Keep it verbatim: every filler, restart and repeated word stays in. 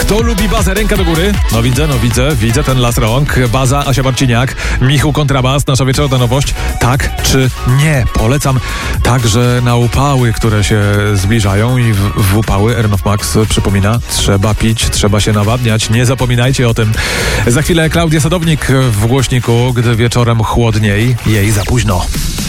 Kto lubi bazę? Ręka do góry. No widzę, no widzę, widzę ten las rąk. Baza, Asia Marciniak, Michał Kontrabas, nasza wieczorna nowość. Tak czy nie? Polecam także na upały, które się zbliżają i w, w upały Ernov Max przypomina, trzeba pić, trzeba się nawadniać. Nie zapominajcie o tym. Za chwilę Klaudia Sadownik w głośniku, gdy wieczorem chłodniej, jej za późno.